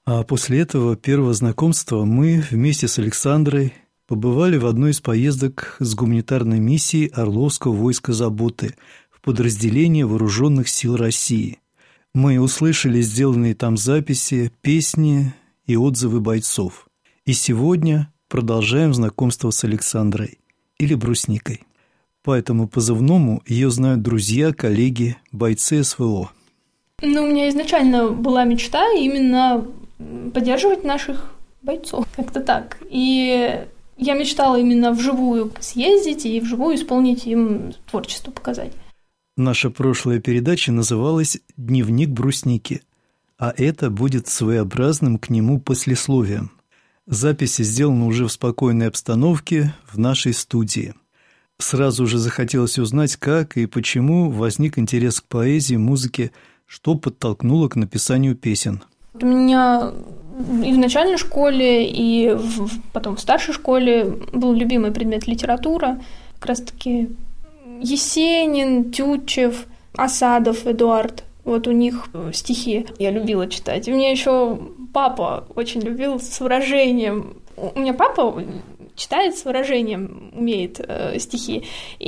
А после этого первого знакомства мы вместе с Александрой побывали в одной из поездок с гуманитарной миссией Орловского войска заботы в подразделение Вооруженных сил России. Мы услышали сделанные там записи, песни и отзывы бойцов. И сегодня продолжаем знакомство с Александрой, или Брусникой. По этому позывному ее знают друзья, коллеги, бойцы СВО. У меня изначально была мечта именно поддерживать наших бойцов, как-то так. И я мечтала именно вживую съездить и вживую исполнить им творчество, показать. Наша прошлая передача называлась «Дневник Брусники», а это будет своеобразным к нему послесловием. Записи сделаны уже в спокойной обстановке в нашей студии. Сразу же захотелось узнать, как и почему возник интерес к поэзии, музыке, что подтолкнуло к написанию песен. У меня и в начальной школе, и потом в старшей школе был любимый предмет литература. Как раз-таки Есенин, Тютчев, Осадов Эдуард. Вот у них стихи я любила читать. И у меня еще папа очень любил с выражением. У меня папа читает с выражением, умеет стихи.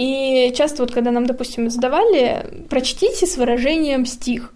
И часто вот когда нам, допустим, задавали, прочтите с выражением стих.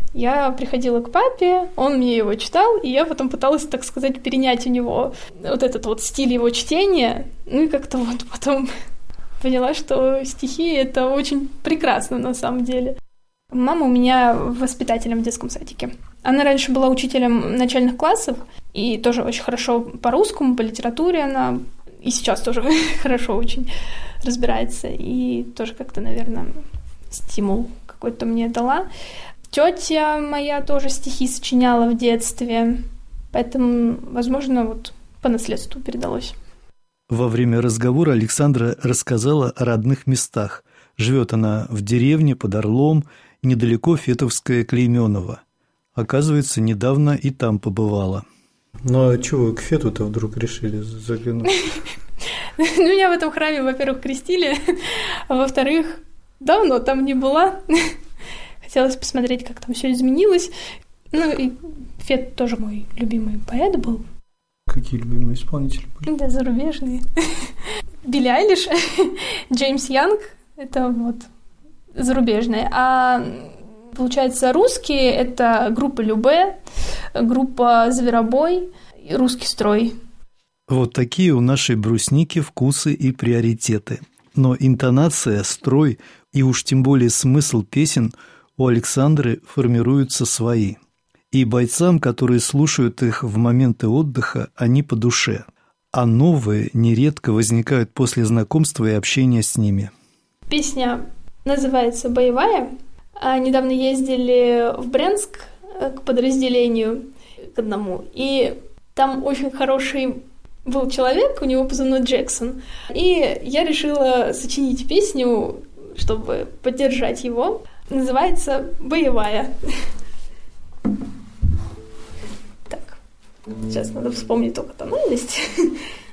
Я приходила к папе, он мне его читал, и я потом пыталась, так сказать, перенять у него вот этот вот стиль его чтения. И как-то вот потом поняла, что стихи — это очень прекрасно на самом деле. Мама у меня воспитателем в детском садике. Она раньше была учителем начальных классов, и тоже очень хорошо по-русскому, по литературе она, и сейчас тоже хорошо очень разбирается, и тоже как-то, наверное, стимул какой-то мне дала. Тетя моя тоже стихи сочиняла в детстве, поэтому, возможно, вот по наследству передалось. Во время разговора Александра рассказала о родных местах. Живет она в деревне под Орлом, недалеко Фетовское Клеймёново. Оказывается, недавно и там побывала. Ну а чего вы к Фету-то вдруг решили заглянуть? Меня в этом храме, во-первых, крестили, а во-вторых, давно там не была. Хотелось посмотреть, как там все изменилось. И Фет тоже мой любимый поэт был. Какие любимые исполнители были? Да, зарубежные. Билли Айлиш, Джеймс Янг, это вот зарубежные. А получается, русские — это группа Любэ, группа Зверобой, Русский строй. Вот такие у нашей Брусники вкусы и приоритеты. Но интонация, строй и уж тем более смысл песен у Александры формируются свои. И бойцам, которые слушают их в моменты отдыха, они по душе. А новые нередко возникают после знакомства и общения с ними. Песня называется «Боевая». Недавно ездили в Брянск к подразделению, к одному. И там очень хороший был человек, у него позывной Джексон. И я решила сочинить песню, чтобы поддержать его. Называется «Боевая». Так, сейчас надо вспомнить только тональность.